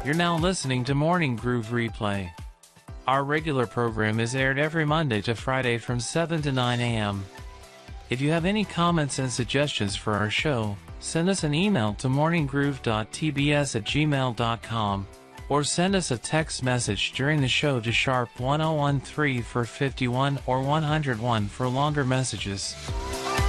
You're now listening to Morning Groove Replay. Our regular program is aired every Monday to Friday from 7 to 9 a.m. If you have any comments and suggestions for our show, send us an email to morninggroove.tbs@gmail.com or send us a text message during the show to #1013 for 51 or 101 for longer messages.